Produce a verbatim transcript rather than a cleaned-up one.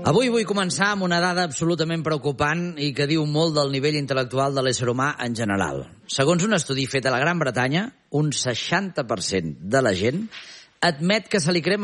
Avui vull començar amb una dada absolutament preocupant i que diu molt del nivell intel·lectual de l'ésser humà en general. Segons un estudi fet a la Gran Bretanya, un seixanta per cent de la gent admet que se li crema